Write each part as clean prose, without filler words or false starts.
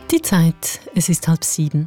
Die Zeit, es ist 6:30.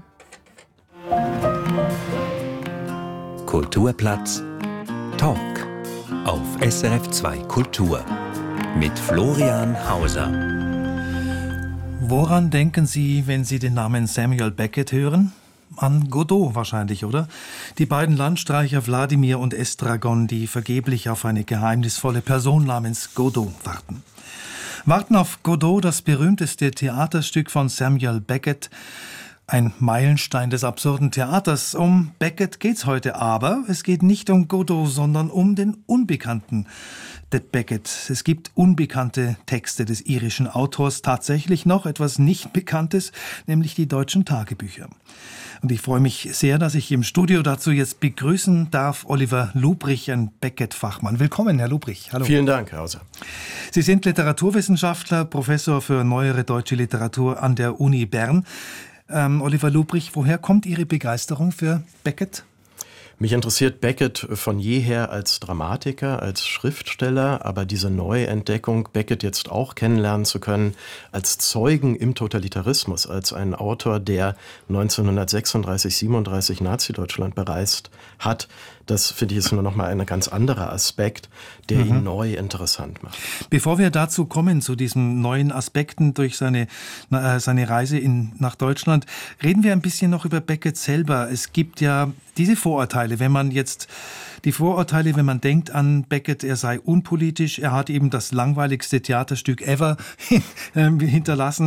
Kulturplatz Talk auf SRF 2 Kultur mit Florian Hauser. Woran denken Sie, wenn Sie den Namen Samuel Beckett hören? An Godot wahrscheinlich, oder? Die beiden Landstreicher Wladimir und Estragon, die vergeblich auf eine geheimnisvolle Person namens Godot warten. Warten auf Godot, das berühmteste Theaterstück von Samuel Beckett. Ein Meilenstein des absurden Theaters. Um Beckett geht's heute, aber es geht nicht um Godot, sondern um den Unbekannten Beckett. Es gibt unbekannte Texte des irischen Autors, tatsächlich noch etwas nicht Bekanntes, nämlich die deutschen Tagebücher. Und ich freue mich sehr, dass ich im Studio dazu jetzt begrüßen darf Oliver Lubrich, ein Beckett-Fachmann. Willkommen, Herr Lubrich. Hallo. Vielen Dank, Herr Hauser. Sie sind Literaturwissenschaftler, Professor für neuere deutsche Literatur an der Uni Bern. Oliver Lubrich, woher kommt Ihre Begeisterung für Beckett? Mich interessiert Beckett von jeher als Dramatiker, als Schriftsteller, aber diese Neuentdeckung, Beckett jetzt auch kennenlernen zu können, als Zeugen im Totalitarismus, als ein Autor, der 1936, 37 Nazi-Deutschland bereist hat, das finde ich ist nur noch mal ein ganz anderer Aspekt, der ihn neu interessant macht. Bevor wir dazu kommen, zu diesen neuen Aspekten durch seine Reise nach Deutschland, reden wir ein bisschen noch über Beckett selber. Es gibt ja diese Vorurteile, wenn man denkt an Beckett, er sei unpolitisch, er hat eben das langweiligste Theaterstück ever hinterlassen.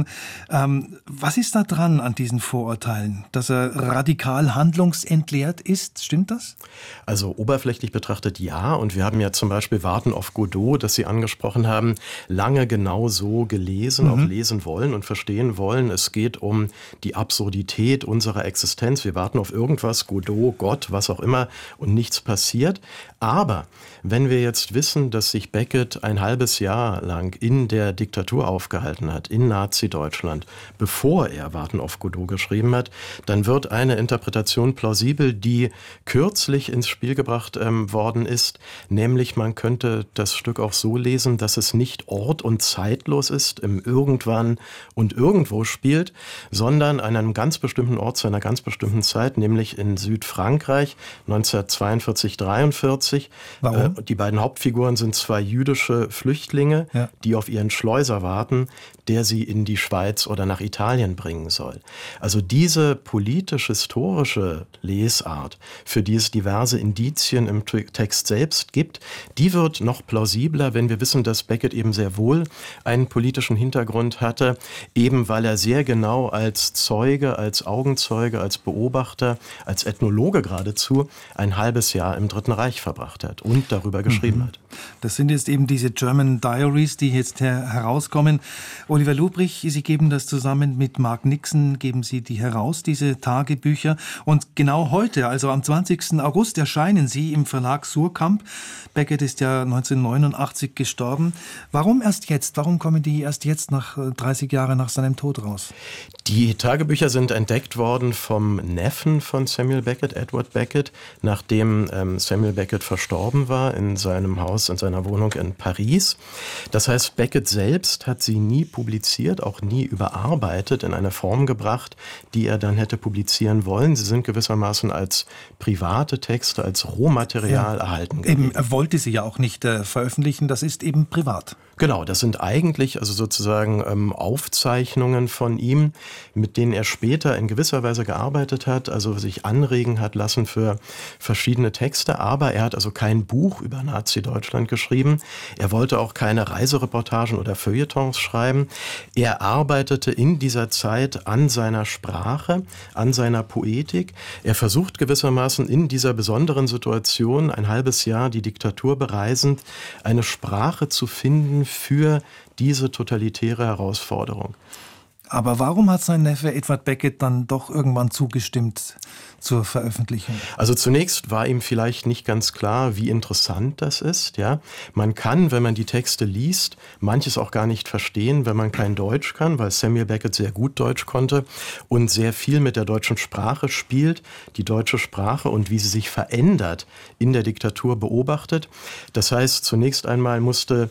Was ist da dran an diesen Vorurteilen? Dass er radikal handlungsentleert ist, stimmt das? Also oberflächlich betrachtet ja, und wir haben ja zum Beispiel Warten auf Godot, das Sie angesprochen haben, lange genau so gelesen, auch lesen wollen und verstehen wollen. Es geht um die Absurdität unserer Existenz. Wir warten auf irgendwas, Godot, Gott, was auch immer, und nichts passiert. Aber wenn wir jetzt wissen, dass sich Beckett ein halbes Jahr lang in der Diktatur aufgehalten hat, in Nazi-Deutschland, bevor er Warten auf Godot geschrieben hat, dann wird eine Interpretation plausibel, die kürzlich ins Spiel gebracht worden ist, nämlich man könnte das Stück auch so lesen, dass es nicht ort- und zeitlos ist, im Irgendwann und Irgendwo spielt, sondern an einem ganz bestimmten Ort zu einer ganz bestimmten Zeit, nämlich in Südfrankreich 1942, 43. Warum? Die beiden Hauptfiguren sind zwei jüdische Flüchtlinge, die auf ihren Schleuser warten, der sie in die Schweiz oder nach Italien bringen soll. Also diese politisch-historische Lesart, für die es diverse Indizien im Text selbst gibt, die wird noch plausibler, wenn wir wissen, dass Beckett eben sehr wohl einen politischen Hintergrund hatte, eben weil er sehr genau als Zeuge, als Augenzeuge, als Beobachter, als Ethnologe geradezu ein halbes Jahr im Dritten Reich verbracht hat und darüber geschrieben hat. Das sind jetzt eben diese German Diaries, die jetzt herauskommen. Oliver Lubrich, Sie geben das zusammen mit Mark Nixon, geben Sie die heraus, diese Tagebücher. Und genau heute, also am 20. August, erscheinen sie im Verlag Suhrkamp. Beckett ist ja 1989 gestorben. Warum erst jetzt? Warum kommen die erst jetzt, nach 30 Jahren nach seinem Tod, raus? Die Tagebücher sind entdeckt worden vom Neffen von Samuel Beckett, Edward Beckett, nachdem Samuel Beckett verstorben war in seinem Haus, in seiner Wohnung in Paris. Das heißt, Beckett selbst hat sie nie publiziert, auch nie überarbeitet, in eine Form gebracht, die er dann hätte publizieren wollen. Sie sind gewissermaßen als private Texte, als Rohmaterial erhalten geblieben. Eben, er wollte sie ja auch nicht veröffentlichen, das ist eben privat. Genau, das sind eigentlich also sozusagen Aufzeichnungen von ihm, mit denen er später in gewisser Weise gearbeitet hat, also sich anregen hat lassen für verschiedene Texte. Aber er hat also kein Buch über Nazi-Deutschland geschrieben. Er wollte auch keine Reisereportagen oder Feuilletons schreiben. Er arbeitete in dieser Zeit an seiner Sprache, an seiner Poetik. Er versucht gewissermaßen in dieser besonderen Situation, ein halbes Jahr die Diktatur bereisend, eine Sprache zu finden für diese totalitäre Herausforderung. Aber warum hat sein Neffe Edward Beckett dann doch irgendwann zugestimmt zur Veröffentlichung? Also zunächst war ihm vielleicht nicht ganz klar, wie interessant das ist. Ja? Man kann, wenn man die Texte liest, manches auch gar nicht verstehen, wenn man kein Deutsch kann, weil Samuel Beckett sehr gut Deutsch konnte und sehr viel mit der deutschen Sprache spielt, die deutsche Sprache und wie sie sich verändert in der Diktatur beobachtet. Das heißt, zunächst einmal musste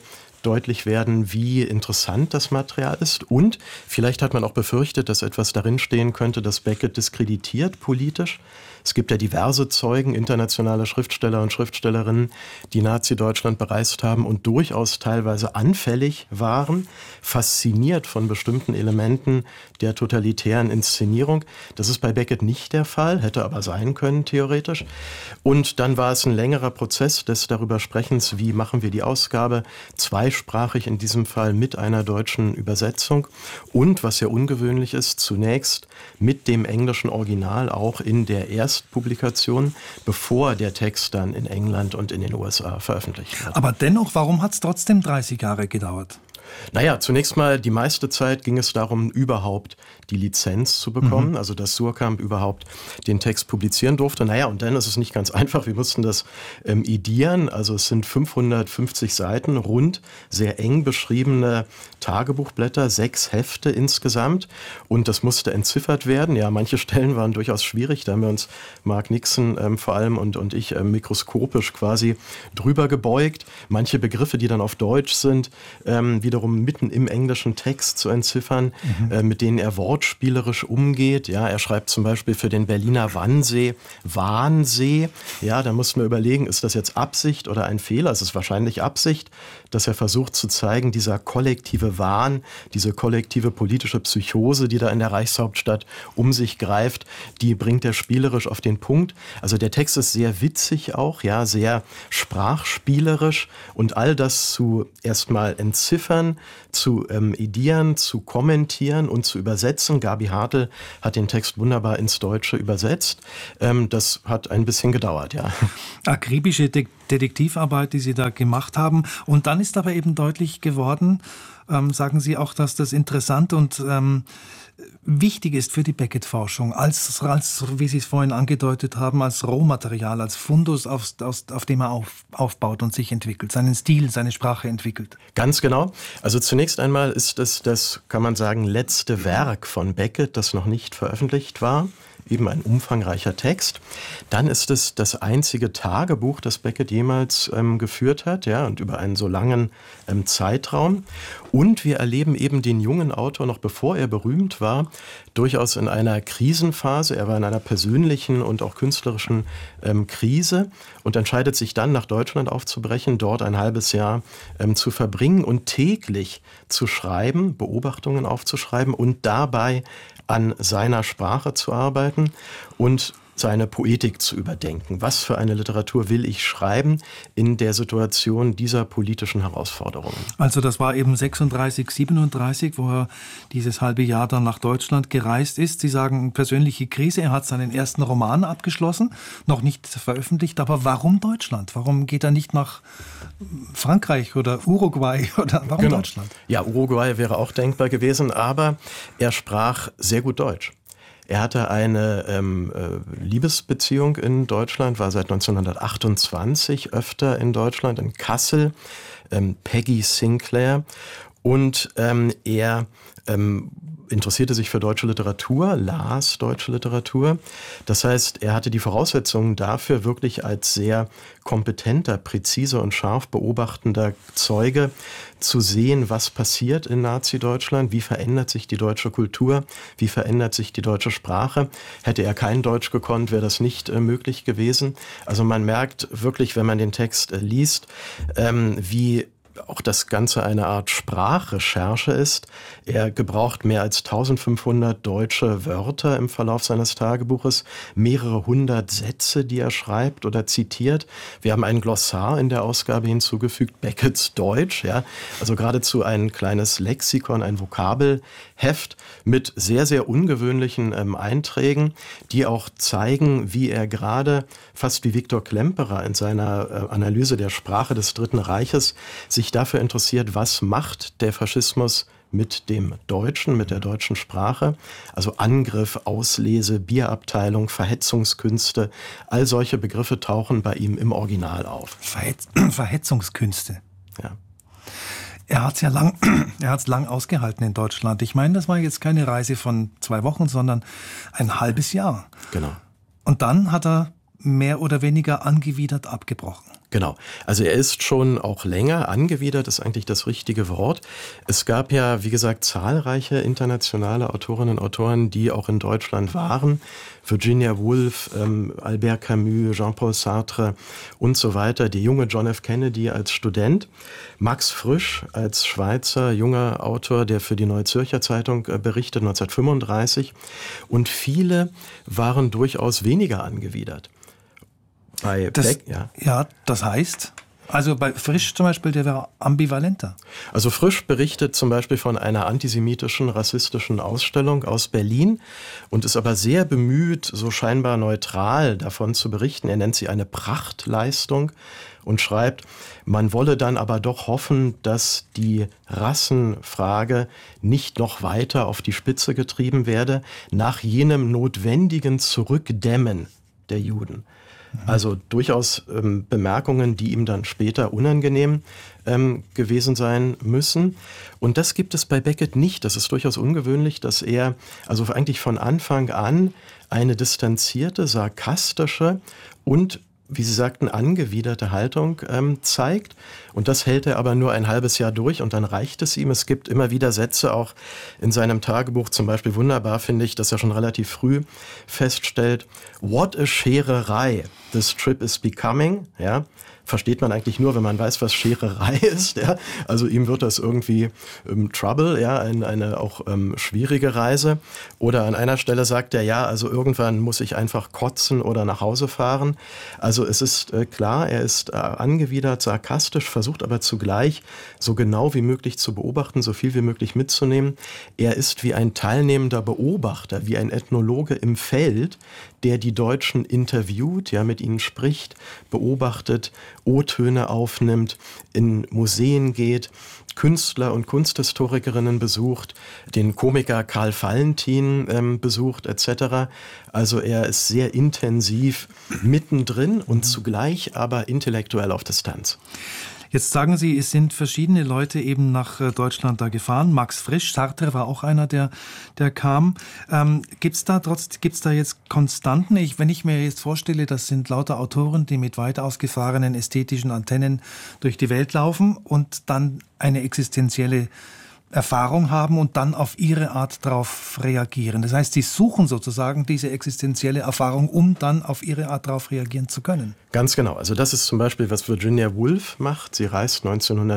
deutlich werden, wie interessant das Material ist. Und vielleicht hat man auch befürchtet, dass etwas darin stehen könnte, das Beckett diskreditiert politisch. Es gibt ja diverse Zeugen, internationale Schriftsteller und Schriftstellerinnen, die Nazi-Deutschland bereist haben und durchaus teilweise anfällig waren, fasziniert von bestimmten Elementen der totalitären Inszenierung. Das ist bei Beckett nicht der Fall, hätte aber sein können, theoretisch. Und dann war es ein längerer Prozess des darüber Sprechens, wie machen wir die Ausgabe, zweisprachig in diesem Fall mit einer deutschen Übersetzung und, was ja ungewöhnlich ist, zunächst mit dem englischen Original auch in der Erstpublikation, bevor der Text dann in England und in den USA veröffentlicht wird. Aber dennoch, warum hat es trotzdem 30 Jahre gedauert? Naja, zunächst mal, die meiste Zeit ging es darum, überhaupt die Lizenz zu bekommen, also dass Suhrkamp überhaupt den Text publizieren durfte. Naja, und dann ist es nicht ganz einfach, wir mussten das edieren, also es sind 550 Seiten, rund, sehr eng beschriebene Tagebuchblätter, 6 Hefte insgesamt und das musste entziffert werden. Ja, manche Stellen waren durchaus schwierig, da haben wir uns, Mark Nixon vor allem und ich, mikroskopisch quasi drüber gebeugt. Manche Begriffe, die dann auf Deutsch sind, wiederum mitten im englischen Text zu entziffern, mit denen er wortspielerisch umgeht. Ja, er schreibt zum Beispiel für den Berliner Wannsee Wahnsee. Ja, da muss man überlegen, ist das jetzt Absicht oder ein Fehler? Es ist wahrscheinlich Absicht, dass er versucht zu zeigen, dieser kollektive Wahn, diese kollektive politische Psychose, die da in der Reichshauptstadt um sich greift, die bringt er spielerisch auf den Punkt. Also der Text ist sehr witzig auch, ja, sehr sprachspielerisch und all das zu erstmal entziffern, zu edieren, zu kommentieren und zu übersetzen. Gabi Hartl hat den Text wunderbar ins Deutsche übersetzt. Das hat ein bisschen gedauert, ja. Akribische Detektivarbeit, die Sie da gemacht haben. Und dann ist aber eben deutlich geworden, sagen Sie auch, dass das interessant und wichtig ist für die Beckett-Forschung, als, wie Sie es vorhin angedeutet haben, als Rohmaterial, als Fundus, auf dem er aufbaut und sich entwickelt, seinen Stil, seine Sprache entwickelt. Ganz genau. Also zunächst einmal ist es das, kann man sagen, letzte Werk von Beckett, das noch nicht veröffentlicht war. Eben ein umfangreicher Text. Dann ist es das einzige Tagebuch, das Beckett jemals geführt hat, ja, und über einen so langen Zeitraum. Und wir erleben eben den jungen Autor, noch bevor er berühmt war, durchaus in einer Krisenphase. Er war in einer persönlichen und auch künstlerischen Krise und entscheidet sich dann, nach Deutschland aufzubrechen, dort ein halbes Jahr zu verbringen und täglich zu schreiben, Beobachtungen aufzuschreiben und dabei an seiner Sprache zu arbeiten und seine Poetik zu überdenken. Was für eine Literatur will ich schreiben in der Situation dieser politischen Herausforderungen? Also das war eben 36, 37, wo er dieses halbe Jahr dann nach Deutschland gereist ist. Sie sagen, persönliche Krise, er hat seinen ersten Roman abgeschlossen, noch nicht veröffentlicht, aber warum Deutschland? Warum geht er nicht nach Frankreich oder Uruguay oder warum Deutschland? Ja, Uruguay wäre auch denkbar gewesen, aber er sprach sehr gut Deutsch. Er hatte eine Liebesbeziehung in Deutschland, war seit 1928 öfter in Deutschland, in Kassel, Peggy Sinclair. Und er interessierte sich für deutsche Literatur, las deutsche Literatur. Das heißt, er hatte die Voraussetzungen dafür, wirklich als sehr kompetenter, präziser und scharf beobachtender Zeuge zu sehen, was passiert in Nazi-Deutschland, wie verändert sich die deutsche Kultur, wie verändert sich die deutsche Sprache. Hätte er kein Deutsch gekonnt, wäre das nicht möglich gewesen. Also man merkt wirklich, wenn man den Text liest, wie auch das Ganze eine Art Sprachrecherche ist. Er gebraucht mehr als 1500 deutsche Wörter im Verlauf seines Tagebuches, mehrere hundert Sätze, die er schreibt oder zitiert. Wir haben ein Glossar in der Ausgabe hinzugefügt, Becketts Deutsch, ja, also geradezu ein kleines Lexikon, ein Vokabelheft mit sehr, sehr ungewöhnlichen Einträgen, die auch zeigen, wie er gerade, fast wie Viktor Klemperer in seiner Analyse der Sprache des Dritten Reiches, sich dafür interessiert, was macht der Faschismus mit dem Deutschen, mit der deutschen Sprache. Also Angriff, Auslese, Bierabteilung, Verhetzungskünste, all solche Begriffe tauchen bei ihm im Original auf. Verhetzungskünste. Ja. Er hat es lang ausgehalten in Deutschland. Ich meine, das war jetzt keine Reise von 2 Wochen, sondern ein halbes Jahr. Genau. Und dann hat er mehr oder weniger angewidert abgebrochen. Genau. Also er ist schon auch länger angewidert, ist eigentlich das richtige Wort. Es gab ja, wie gesagt, zahlreiche internationale Autorinnen und Autoren, die auch in Deutschland waren. Virginia Woolf, Albert Camus, Jean-Paul Sartre und so weiter. Der junge John F. Kennedy als Student. Max Frisch als Schweizer junger Autor, der für die Neue Zürcher Zeitung berichtet, 1935. Und viele waren durchaus weniger angewidert. Das heißt, also bei Frisch zum Beispiel, der wäre ambivalenter. Also Frisch berichtet zum Beispiel von einer antisemitischen, rassistischen Ausstellung aus Berlin und ist aber sehr bemüht, so scheinbar neutral davon zu berichten. Er nennt sie eine Prachtleistung und schreibt, man wolle dann aber doch hoffen, dass die Rassenfrage nicht noch weiter auf die Spitze getrieben werde, nach jenem notwendigen Zurückdämmen der Juden. Also durchaus Bemerkungen, die ihm dann später unangenehm gewesen sein müssen. Und das gibt es bei Beckett nicht. Das ist durchaus ungewöhnlich, dass er also eigentlich von Anfang an eine distanzierte, sarkastische und, wie Sie sagten, angewiderte Haltung zeigt. Und das hält er aber nur ein halbes Jahr durch und dann reicht es ihm. Es gibt immer wieder Sätze auch in seinem Tagebuch, zum Beispiel wunderbar finde ich, dass er schon relativ früh feststellt, what a Schererei this trip is becoming, ja. Versteht man eigentlich nur, wenn man weiß, was Schererei ist. Ja? Also ihm wird das irgendwie Trouble, ja, eine auch schwierige Reise. Oder an einer Stelle sagt er, ja, also irgendwann muss ich einfach kotzen oder nach Hause fahren. Also es ist klar, er ist angewidert, sarkastisch, versucht aber zugleich so genau wie möglich zu beobachten, so viel wie möglich mitzunehmen. Er ist wie ein teilnehmender Beobachter, wie ein Ethnologe im Feld, der die Deutschen interviewt, ja, mit ihnen spricht, beobachtet, O-Töne aufnimmt, in Museen geht, Künstler und Kunsthistorikerinnen besucht, den Komiker Karl Valentin besucht etc. Also er ist sehr intensiv mittendrin und zugleich aber intellektuell auf Distanz. Jetzt sagen Sie, es sind verschiedene Leute eben nach Deutschland da gefahren. Max Frisch, Sartre war auch einer, der kam. Gibt's da jetzt Konstanten? Wenn ich mir jetzt vorstelle, das sind lauter Autoren, die mit weit ausgefahrenen ästhetischen Antennen durch die Welt laufen und dann eine existenzielle Erfahrung haben und dann auf ihre Art darauf reagieren. Das heißt, sie suchen sozusagen diese existenzielle Erfahrung, um dann auf ihre Art darauf reagieren zu können. Ganz genau. Also das ist zum Beispiel, was Virginia Woolf macht. Sie reist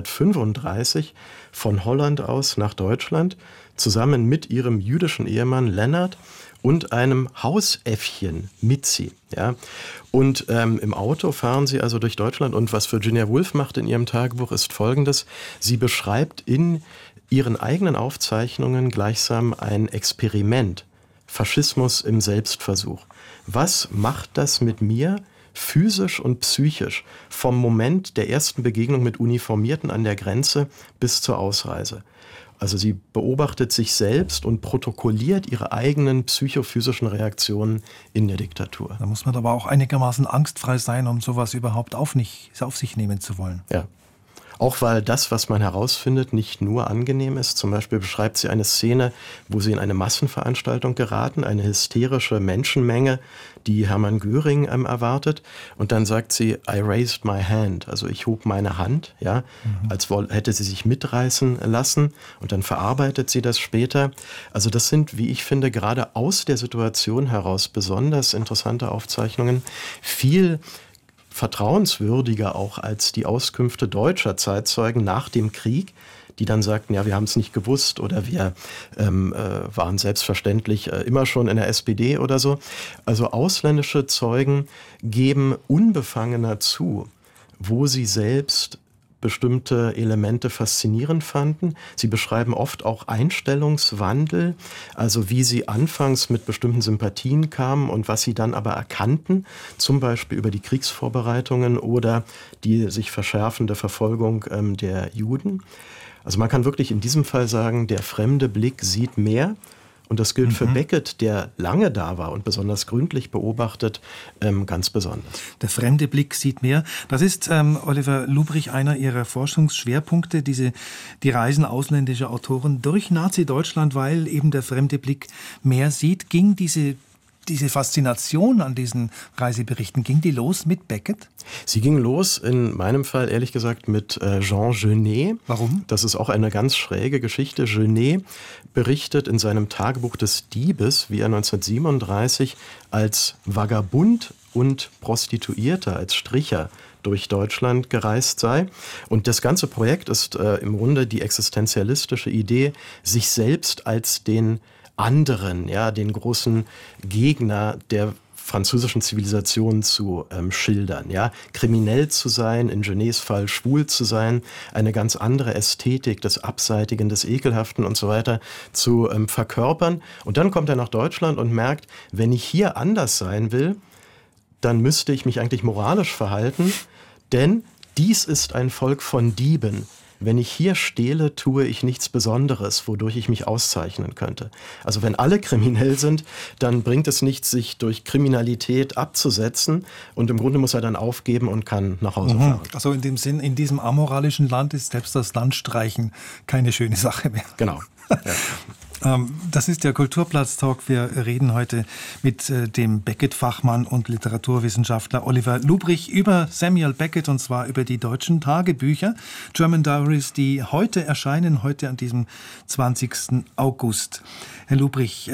1935 von Holland aus nach Deutschland, zusammen mit ihrem jüdischen Ehemann Leonard und einem Hausäffchen Mitzi. Ja? Und im Auto fahren sie also durch Deutschland. Und was Virginia Woolf macht in ihrem Tagebuch ist Folgendes. Sie beschreibt in ihren eigenen Aufzeichnungen gleichsam ein Experiment. Faschismus im Selbstversuch. Was macht das mit mir physisch und psychisch vom Moment der ersten Begegnung mit Uniformierten an der Grenze bis zur Ausreise? Also sie beobachtet sich selbst und protokolliert ihre eigenen psychophysischen Reaktionen in der Diktatur. Da muss man aber auch einigermaßen angstfrei sein, um sowas überhaupt auf sich nehmen zu wollen. Ja. Auch weil das, was man herausfindet, nicht nur angenehm ist. Zum Beispiel beschreibt sie eine Szene, wo sie in eine Massenveranstaltung geraten, eine hysterische Menschenmenge, die Hermann Göring erwartet. Und dann sagt sie, I raised my hand, also ich hob meine Hand, ja, als hätte sie sich mitreißen lassen. Und dann verarbeitet sie das später. Also das sind, wie ich finde, gerade aus der Situation heraus besonders interessante Aufzeichnungen. Viel vertrauenswürdiger auch als die Auskünfte deutscher Zeitzeugen nach dem Krieg, die dann sagten, ja, wir haben es nicht gewusst oder wir waren selbstverständlich immer schon in der SPD oder so. Also ausländische Zeugen geben unbefangener zu, wo sie selbst bestimmte Elemente faszinierend fanden. Sie beschreiben oft auch Einstellungswandel, also wie sie anfangs mit bestimmten Sympathien kamen und was sie dann aber erkannten, zum Beispiel über die Kriegsvorbereitungen oder die sich verschärfende Verfolgung der Juden. Also man kann wirklich in diesem Fall sagen, der fremde Blick sieht mehr. Und das gilt für Beckett, der lange da war und besonders gründlich beobachtet, ganz besonders. Der fremde Blick sieht mehr. Das ist, Oliver Lubrich, einer Ihrer Forschungsschwerpunkte, die Reisen ausländischer Autoren durch Nazi-Deutschland, weil eben der fremde Blick mehr sieht. Ging diese diese Faszination an diesen Reiseberichten, ging die los mit Beckett? Sie ging los, in meinem Fall ehrlich gesagt, mit Jean Genet. Warum? Das ist auch eine ganz schräge Geschichte. Genet berichtet in seinem Tagebuch des Diebes, wie er 1937 als Vagabund und Prostituierter, als Stricher durch Deutschland gereist sei. Und das ganze Projekt ist im Grunde die existenzialistische Idee, sich selbst als den anderen, ja, den großen Gegner der französischen Zivilisation zu schildern. Ja? Kriminell zu sein, in Genets Fall schwul zu sein, eine ganz andere Ästhetik des Abseitigen, des Ekelhaften und so weiter zu verkörpern. Und dann kommt er nach Deutschland und merkt, wenn ich hier anders sein will, dann müsste ich mich eigentlich moralisch verhalten, denn dies ist ein Volk von Dieben. Wenn ich hier stehle, tue ich nichts Besonderes, wodurch ich mich auszeichnen könnte. Also wenn alle kriminell sind, dann bringt es nichts, sich durch Kriminalität abzusetzen. Und im Grunde muss er dann aufgeben und kann nach Hause fahren. Also in dem Sinn, in diesem amoralischen Land ist selbst das Landstreichen keine schöne Sache mehr. Genau. Ja. Das ist der Kulturplatz-Talk. Wir reden heute mit dem Beckett-Fachmann und Literaturwissenschaftler Oliver Lubrich über Samuel Beckett, und zwar über die deutschen Tagebücher, German Diaries, die heute erscheinen, heute an diesem 20. August. Herr Lubrich,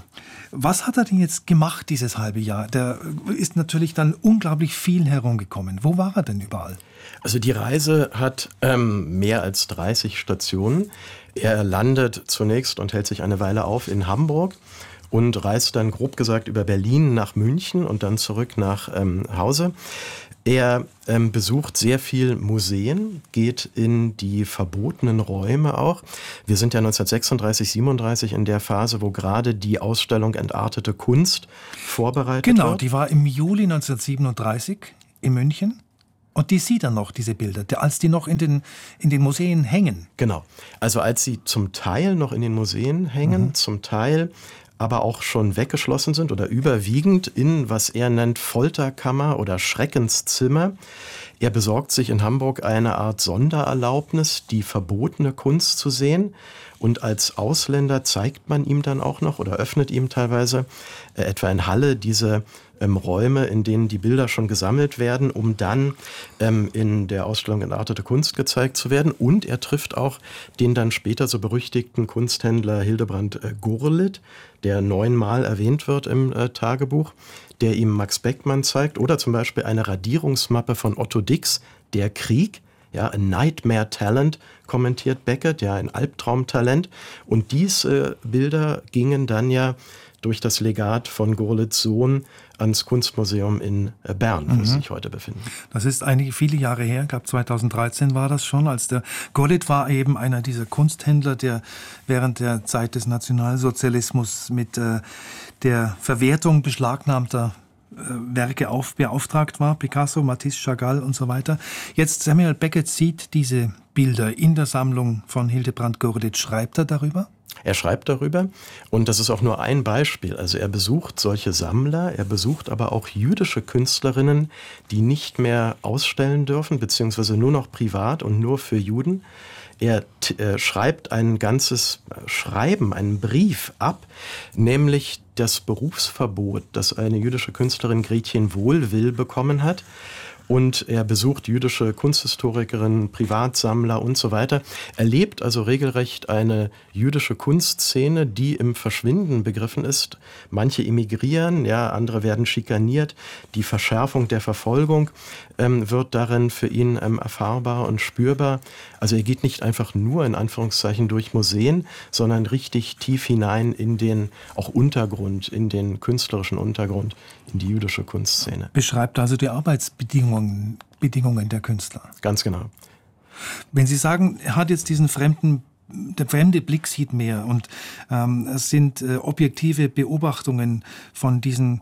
was hat er denn jetzt gemacht dieses halbe Jahr? Der ist natürlich dann unglaublich viel herumgekommen. Wo war er denn überall? Also die Reise hat mehr als 30 Stationen. Er landet zunächst und hält sich eine Weile auf in Hamburg und reist dann grob gesagt über Berlin nach München und dann zurück nach Hause. Er besucht sehr viel Museen, geht in die verbotenen Räume auch. Wir sind ja 1936, 37 in der Phase, wo gerade die Ausstellung Entartete Kunst vorbereitet wird. Genau, die war im Juli 1937 in München. Und die sieht er noch, diese Bilder, als die noch in den Museen hängen. Genau. Also als sie zum Teil noch in den Museen hängen, zum Teil aber auch schon weggeschlossen sind oder überwiegend in, was er nennt, Folterkammer oder Schreckenszimmer. Er besorgt sich in Hamburg eine Art Sondererlaubnis, die verbotene Kunst zu sehen. Und als Ausländer zeigt man ihm dann auch noch oder öffnet ihm teilweise etwa in Halle diese Räume, in denen die Bilder schon gesammelt werden, um dann in der Ausstellung Entartete Kunst gezeigt zu werden. Und er trifft auch den dann später so berüchtigten Kunsthändler Hildebrand Gurlitt, der 9-mal erwähnt wird im Tagebuch, der ihm Max Beckmann zeigt. Oder zum Beispiel eine Radierungsmappe von Otto Dix, Der Krieg. Ja, a Nightmare Talent, kommentiert Beckett, ja, ein Albtraumtalent. Und diese Bilder gingen dann ja durch das Legat von Gurlitts Sohn ans Kunstmuseum in Bern, wo sie sich heute befinden. Das ist viele Jahre her, ich glaube 2013 war das schon, als der Gurlitt war eben einer dieser Kunsthändler, der während der Zeit des Nationalsozialismus mit der Verwertung beschlagnahmter Werke beauftragt war, Picasso, Matisse, Chagall und so weiter. Jetzt Samuel Beckett sieht diese Bilder in der Sammlung von Hildebrand Gurlitt. Schreibt er darüber? Er schreibt darüber und das ist auch nur ein Beispiel. Also er besucht solche Sammler, er besucht aber auch jüdische Künstlerinnen, die nicht mehr ausstellen dürfen, beziehungsweise nur noch privat und nur für Juden. Er schreibt ein ganzes Schreiben, einen Brief ab, nämlich das Berufsverbot, das eine jüdische Künstlerin Gretchen Wohlwill bekommen hat. Und er besucht jüdische Kunsthistorikerinnen, Privatsammler und so weiter. Erlebt also regelrecht eine jüdische Kunstszene, die im Verschwinden begriffen ist. Manche emigrieren, ja, andere werden schikaniert. Die Verschärfung der Verfolgung wird darin für ihn erfahrbar und spürbar. Also er geht nicht einfach nur in Anführungszeichen durch Museen, sondern richtig tief hinein in den auch Untergrund, in den künstlerischen Untergrund, in die jüdische Kunstszene. Beschreibt also die Arbeitsbedingungen der Künstler. Ganz genau. Wenn Sie sagen, er hat jetzt der fremde Blick sieht mehr und es sind objektive Beobachtungen von diesen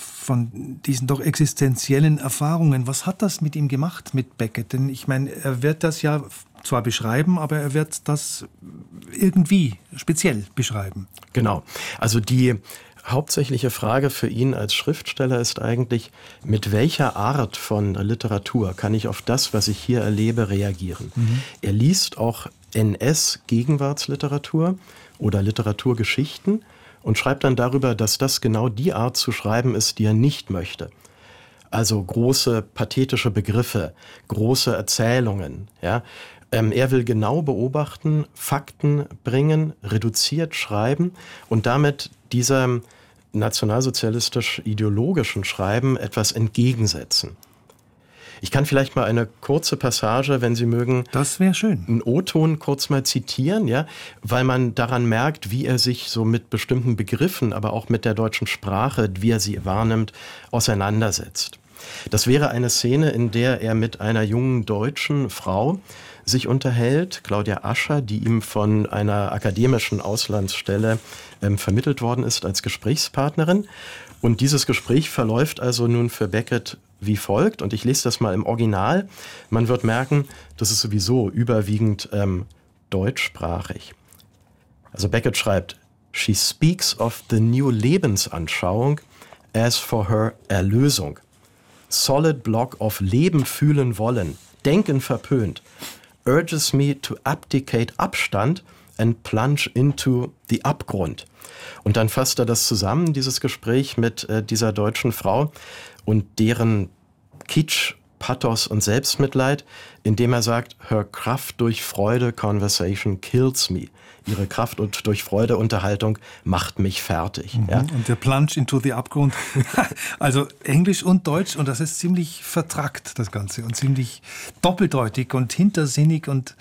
doch existenziellen Erfahrungen. Was hat das mit ihm gemacht, mit Beckett? Denn ich meine, er wird das ja zwar beschreiben, aber er wird das irgendwie speziell beschreiben. Genau. Also die hauptsächliche Frage für ihn als Schriftsteller ist eigentlich, mit welcher Art von Literatur kann ich auf das, was ich hier erlebe, reagieren? Er liest auch NS-Gegenwartsliteratur oder Literaturgeschichten und schreibt dann darüber, dass das genau die Art zu schreiben ist, die er nicht möchte. Also große pathetische Begriffe, große Erzählungen. Ja. Er will genau beobachten, Fakten bringen, reduziert schreiben und damit diesem nationalsozialistisch-ideologischen Schreiben etwas entgegensetzen. Ich kann vielleicht mal eine kurze Passage, wenn Sie mögen, das wäre schön, einen O-Ton kurz mal zitieren, ja, weil man daran merkt, wie er sich so mit bestimmten Begriffen, aber auch mit der deutschen Sprache, wie er sie wahrnimmt, auseinandersetzt. Das wäre eine Szene, in der er mit einer jungen deutschen Frau sich unterhält, Claudia Ascher, die ihm von einer akademischen Auslandsstelle vermittelt worden ist als Gesprächspartnerin. Und dieses Gespräch verläuft also nun für Beckett wie folgt. Und ich lese das mal im Original. Man wird merken, das ist sowieso überwiegend deutschsprachig. Also Beckett schreibt, "She speaks of the new Lebensanschauung as for her Erlösung. Solid block of Leben fühlen wollen, Denken verpönt, urges me to abdicate Abstand and plunge into the Abgrund." Und dann fasst er das zusammen, dieses Gespräch mit dieser deutschen Frau und deren Kitsch, Pathos und Selbstmitleid, indem er sagt, "Her Kraft durch Freude Conversation kills me." Ihre Kraft und durch Freude Unterhaltung macht mich fertig. Ja? Und der Plunge into the Abgrund. Also Englisch und Deutsch, und das ist ziemlich vertrackt, das Ganze, und ziemlich doppeldeutig und hintersinnig und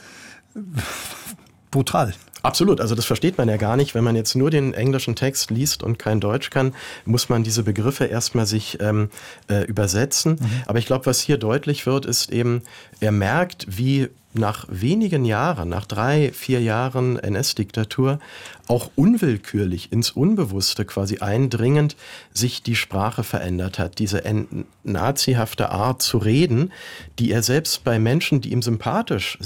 brutal. Absolut, also das versteht man ja gar nicht. Wenn man jetzt nur den englischen Text liest und kein Deutsch kann, muss man diese Begriffe erstmal sich übersetzen. Aber ich glaube, was hier deutlich wird, ist eben, er merkt, wie nach wenigen Jahren, nach 3-4 Jahren NS-Diktatur, auch unwillkürlich ins Unbewusste quasi eindringend sich die Sprache verändert hat. Diese nazihafte Art zu reden, die er selbst bei Menschen, die ihm sympathisch